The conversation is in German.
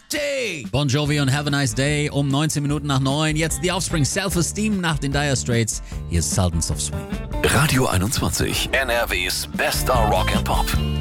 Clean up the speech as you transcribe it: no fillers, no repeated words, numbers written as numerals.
day. Bon Jovi und Have a Nice Day um 19 Minuten nach 9. Jetzt The Offspring Self-Esteem nach den Dire Straits. Hier ist Sultans of Swing. Radio 21, NRWs bester Rock and Pop.